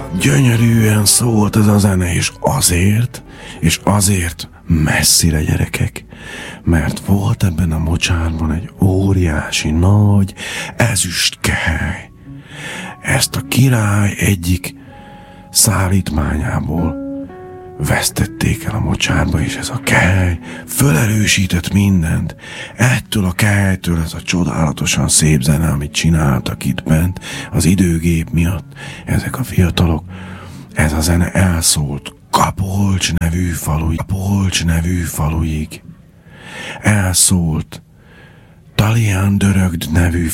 Gyönyörűen szólt ez a zene, és azért messzire, gyerekek, mert volt ebben a mocsárban egy óriási nagy ezüstkehely. Ezt a király egyik szállítmányából vesztették el a mocsárba, és ez a kehely fölerősített mindent. Ettől a kehelytől ez a csodálatosan szép zene, amit csináltak itt bent az időgép miatt ezek a fiatalok, ez a zene elszólt Kapolcs nevű faluig. Elszólt Talián Dörögd nevű